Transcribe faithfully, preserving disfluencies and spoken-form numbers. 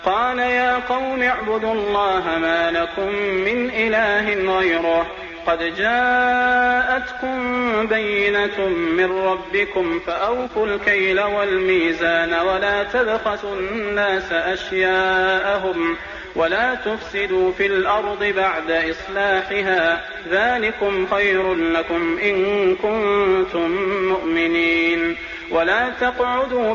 قال يا قوم اعبدوا الله ما لكم من إله غيره قد جاءتكم بينة من ربكم فأوفوا الكيل والميزان ولا تبخسوا الناس أشياءهم ولا تفسدوا في الأرض بعد إصلاحها ذلكم خير لكم إن كنتم مؤمنين ولا تقعدوا